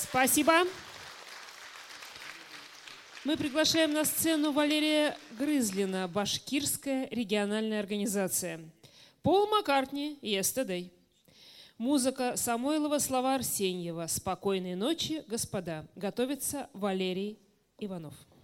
Спасибо. Мы приглашаем на сцену Валерия Грызлина, башкирская региональная организация. Пол Маккартни, Yesterday. Музыка Самойлова, слова Арсеньева. «Спокойной ночи, господа». Готовится Валерий Иванов.